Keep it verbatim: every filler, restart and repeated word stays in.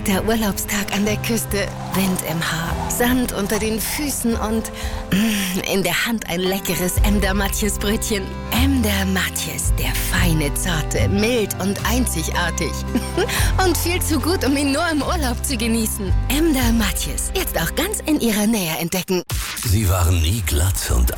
perfekter Urlaubstag an der Küste. Wind im Haar, Sand unter den Füßen und mh, in der Hand ein leckeres Emder Matjes-Brötchen. Emder Matjes, der feine, zarte, mild und einzigartig. Und viel zu gut, um ihn nur im Urlaub zu genießen. Emder Matjes, jetzt auch ganz in ihrer Nähe entdecken. Sie waren nie glatt und